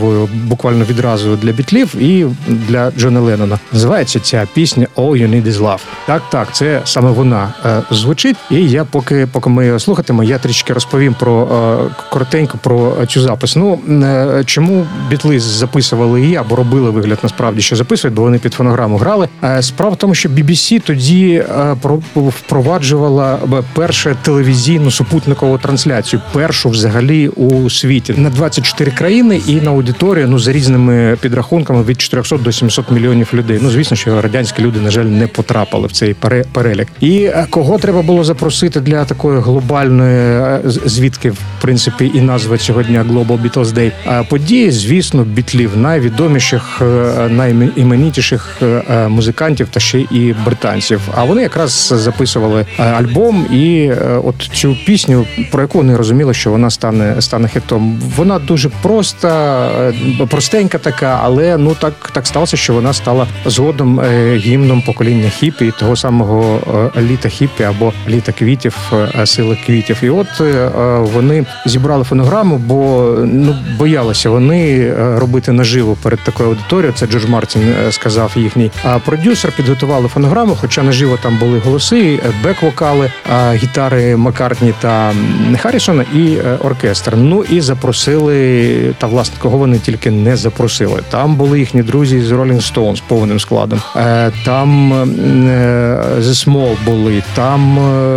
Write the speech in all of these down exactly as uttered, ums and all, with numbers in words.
назвою буквально відразу для Бітлів і для Джона Леннона. Називається ця пісня «All You Need Is Love». Так, так, це саме вона е, звучить. І я, поки, поки ми його слухатимемо, я трішки розповім про е, коротенько про цю запис. Ну, е, чому Бітли записували її, або робили вигляд насправді, що записують, бо вони під фонограму грали. Е, справа в тому, що бі бі сі тоді е, про, впроваджувала першу телевізійну супутникову трансляцію, першу взагалі у світі. На двадцять чотири країни і на аудиторію, ну, за різними підрахунками, від чотириста до сімсот мільйонів людей. Ну, звісно, що радянські люди, на жаль, не потрапили в цей перелік. І кого треба було запросити для такої глобальної, звідки, в принципі, і назва цього дня Global Beatles Day події, звісно, Бітлів, найвідоміших, найіменітіших музикантів та ще і британців. А вони якраз записували альбом, і от цю пісню, про яку вони розуміли, що вона стане, стане хітом. Вона дуже проста, простенька така, але ну так, так сталося, що вона стала згодом гімном покоління хіпі, того самого літа хіпі або літа квітів, сили квітів. І от вони зібрали фонограму, бо ну, боялися вони робити наживо перед такою аудиторією. Це Джордж Мартін сказав, їхній продюсер. Підготували фонограму, хоча наживо там були голоси, бек-вокали, гітари Маккартні та Харрісона і оркестр. Ну і запросили, та власне, кого вони тільки не запросили. Там були їхні друзі з Rolling Stones повним складом. Там The Small були, там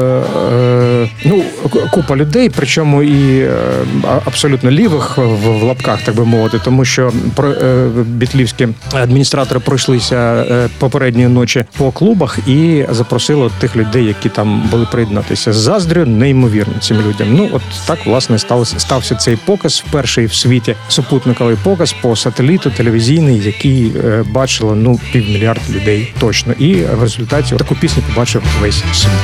ну, купа людей, причому і абсолютно лівих в лапках, так би мовити, тому що бітлівські адміністратори пройшлися попередньої ночі по клубах і запросили тих людей, які там були приєднатися. Заздрю неймовірно цим людям. Ну, от так, власне, стався, стався цей показ, перший в світі супутниковий показ по сателіту телевізійний, який бачило, ну, півмільярда людей точно. І в результаті таку пісню побачив весь світ.